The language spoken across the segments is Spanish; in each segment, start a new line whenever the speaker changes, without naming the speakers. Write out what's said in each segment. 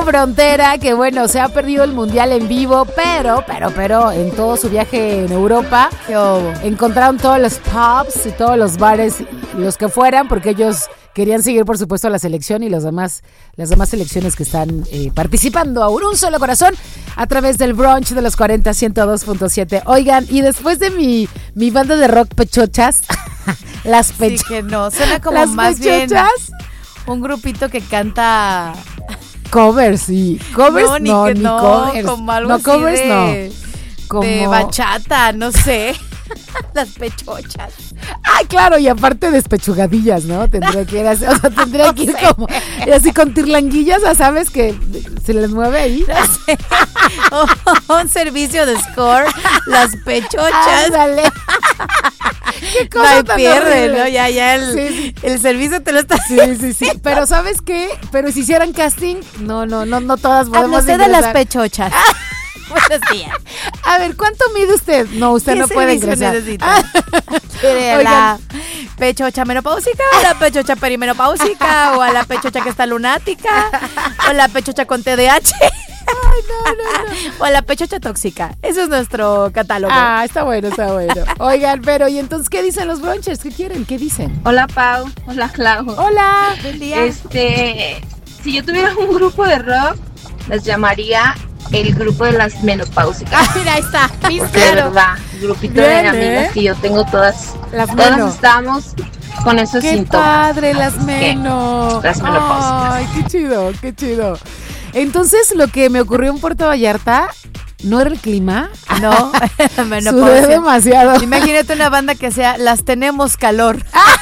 Frontera, que bueno, se ha perdido el mundial en vivo, pero en todo su viaje en Europa encontraron todos los pubs y todos los bares, los que fueran, porque ellos querían seguir, por supuesto, a la selección y las demás selecciones que están participando a un solo corazón a través del brunch de los 40 102.7. Oigan, y después de mi banda de rock Pechochas, las Pechochas.
Sí, que no, suena como
las
más
Pechochas,
bien un grupito que canta
covers, sí. Covers
no,
ni covers.
como algo
no,
así
covers
de,
no. Como
de bachata, no sé. Las Pechochas.
Ay, claro, y aparte despechugadillas, ¿no? Tendría que ir así, tendría que ir como así con tirlanguillas, ¿sabes? Que se les mueve ahí.
No sé. Un servicio de score, las Pechochas.
Ándale. Qué cosa
No hay
tan
pierde,
horrible.
¿no? Ya el servicio te lo está haciendo.
Sí. Pero ¿sabes qué? Pero si hicieran casting, no todas podemos
Habla usted de las
ingresar.
Pechochas. Buenos días.
A ver, ¿cuánto mide usted? No, usted no puede ingresar.
¿Quiere la pechocha menopáusica o la pechocha perimenopáusica o a la pechocha que está lunática o la pechocha con TDAH?
Ay, no.
O la pechocha tóxica. Ese es nuestro catálogo.
Ah, está bueno. Oigan, pero ¿y entonces qué dicen los brunchers? ¿Qué quieren? ¿Qué dicen?
Hola Pau, hola Clau.
Hola.
Buen día.
Si yo tuviera un grupo de rock, les llamaría el grupo de las menopáusicas.
Mira, ahí está.
Porque de verdad, grupito de
Bien,
amigas que yo tengo todas
meno.
estamos con esos
Qué
síntomas.
padre, las meno.
Las menopáusicas.
Ay, qué chido. Entonces, lo que me ocurrió en Puerto Vallarta, ¿no era el clima?
No,
Sudé
menopausia.
demasiado.
Imagínate una banda que sea Las Tenemos Calor.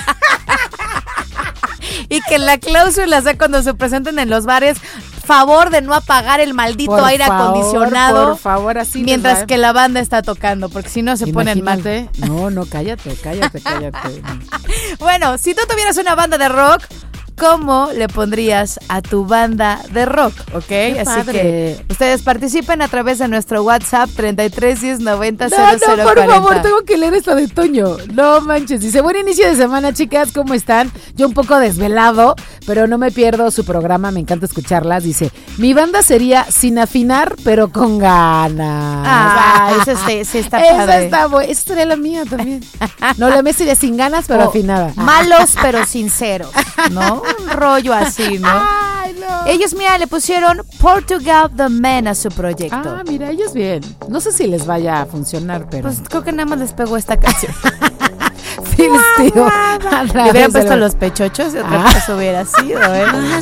Y que la cláusula sea cuando se presenten en los bares, favor de no apagar el maldito aire acondicionado.
Por favor, así.
Mientras que la banda está tocando, porque si no se ponen mal.
No, cállate.
Bueno, si tú tuvieras una banda de rock, ¿cómo le pondrías a tu banda de rock? ¿Ok? Así
padre.
que ustedes participen a través de nuestro WhatsApp 33 10 90 00
No, por
40.
favor, tengo que leer esto de Toño. No manches. Dice, buen inicio de semana, chicas, ¿cómo están? Yo un poco desvelado, pero no me pierdo su programa, me encanta escucharlas. Dice, mi banda sería Sin Afinar, pero con ganas.
Esa sí está
Esa
padre.
está buena. Esa sería la mía también. No, la mía sería Sin Ganas, pero afinada.
Malos pero sinceros, ¿no? Un rollo así, ¿no?
Ay, no.
Ellos, mira, le pusieron Portugal the Man a su proyecto.
Ah, mira, ellos bien. No sé si les vaya a funcionar, pero...
Pues creo que nada más les pegó esta canción.
Sí, les digo.
Le hubieran puesto los pechochos y otra cosa hubiera sido, ¿eh?